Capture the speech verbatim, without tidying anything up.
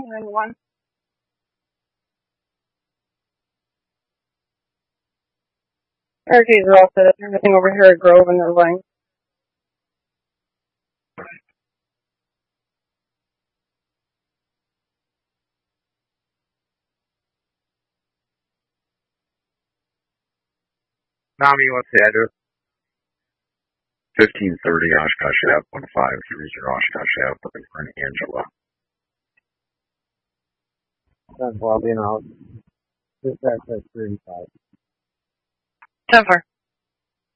nine one. Our keys are all set up. Everything over here at Grove and Irvine. Tommy, what's the address? fifteen thirty Oshkosh Ave, one five three zero Oshkosh Ave, looking for an Angela. That's Bobby and out. Just at thirty-five. ten four.